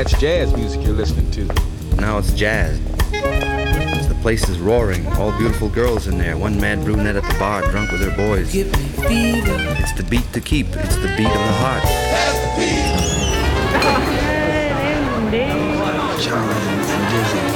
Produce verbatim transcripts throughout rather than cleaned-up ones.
that's jazz music you're listening to. Now it's jazz. The place is roaring, all beautiful girls in there, one mad brunette at the bar, drunk with her boys. Give me fever. It's the beat to keep, it's the beat of the heart. That's the beat. Charlie and Dizzy.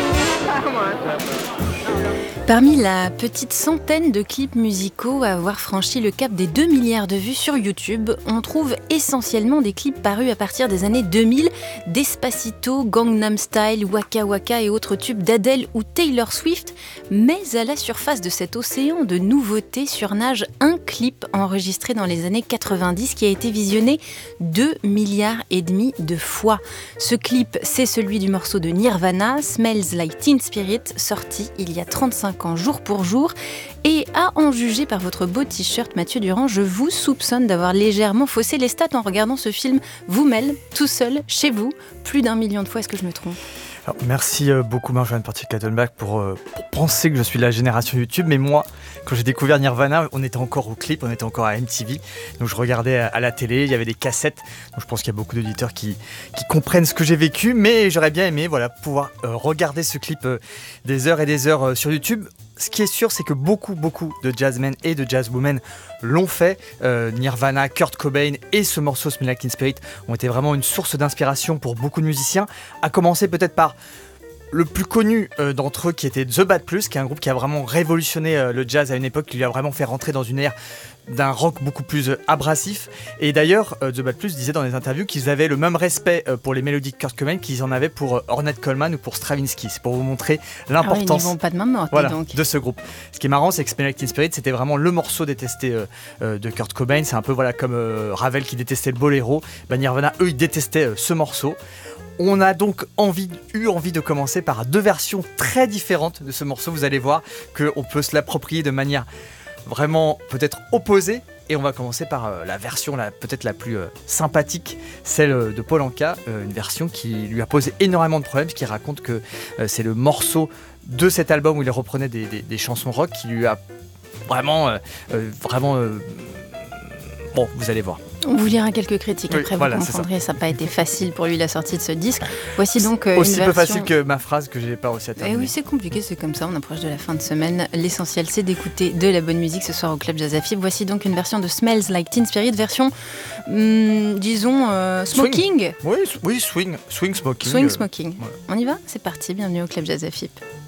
Parmi la petite centaine de clips musicaux à avoir franchi le cap des deux milliards de vues sur YouTube, on trouve essentiellement des clips parus à partir des années deux mille, Despacito, Gangnam Style, Waka Waka et autres tubes d'Adele ou Taylor Swift. Mais à la surface de cet océan de nouveautés surnage un clip enregistré dans les années quatre-vingt-dix qui a été visionné deux milliards et demi de fois. Ce clip, c'est celui du morceau de Nirvana, Smells Like Teen Spirit, sorti il y a trente-cinq ans jour pour jour. Et à en juger par votre beau t-shirt Mathieu Durand, je vous soupçonne d'avoir légèrement faussé les stats en regardant ce film vous-même, tout seul, chez vous, plus d'un million de fois. Est-ce que je me trompe ? Alors, merci beaucoup Marjolaine Portier-Kaltenbach pour, euh, pour penser que je suis de la génération YouTube, mais moi, quand j'ai découvert Nirvana, on était encore au clip, on était encore à M T V, donc je regardais à, à la télé, il y avait des cassettes, donc je pense qu'il y a beaucoup d'auditeurs qui, qui comprennent ce que j'ai vécu, mais j'aurais bien aimé voilà, pouvoir euh, regarder ce clip euh, des heures et des heures euh, sur YouTube. Ce qui est sûr, c'est que beaucoup, beaucoup de jazzmen et de jazzwomen l'ont fait. Euh, Nirvana, Kurt Cobain et ce morceau Smells Like Teen Spirit ont été vraiment une source d'inspiration pour beaucoup de musiciens. À commencer peut-être par le plus connu euh, d'entre eux qui était The Bad Plus, qui est un groupe qui a vraiment révolutionné euh, le jazz à une époque, qui lui a vraiment fait rentrer dans une ère d'un rock beaucoup plus euh, abrasif. Et d'ailleurs, euh, The Bad Plus disait dans des interviews qu'ils avaient le même respect euh, pour les mélodies de Kurt Cobain qu'ils en avaient pour euh, Ornette Coleman ou pour Stravinsky. C'est pour vous montrer l'importance ah oui, ils vont pas de même morte, voilà, donc. de ce groupe. Ce qui est marrant, c'est que Smells Like Teen Spirit, c'était vraiment le morceau détesté euh, euh, de Kurt Cobain. C'est un peu voilà, comme euh, Ravel qui détestait le boléro. Ben, Nirvana, eux, ils détestaient euh, ce morceau. On a donc envie, eu envie de commencer par deux versions très différentes de ce morceau. Vous allez voir qu'on peut se l'approprier de manière vraiment peut-être opposée. Et on va commencer par euh, la version la, peut-être la plus euh, sympathique, celle euh, de Paul Anka, euh, une version qui lui a posé énormément de problèmes, qui raconte que euh, c'est le morceau de cet album où il reprenait des, des, des chansons rock qui lui a vraiment... Euh, euh, vraiment euh, bon, vous allez voir. On vous lira quelques critiques, oui, après voilà, vous comprendrez, ça n'a pas été facile pour lui la sortie de ce disque. Voici donc euh, aussi une peu version... facile que ma phrase que j'ai pas réussi à terminer. Eh oui, c'est compliqué, c'est comme ça, on approche de la fin de semaine. L'essentiel, c'est d'écouter de la bonne musique ce soir au Club Jazz Afib. Voici donc une version de Smells Like Teen Spirit, version, hum, disons, euh, smoking. Swing. Oui, oui, swing, swing smoking. Swing euh, smoking. Ouais. On y va ? C'est parti, bienvenue au Club Jazz Afib.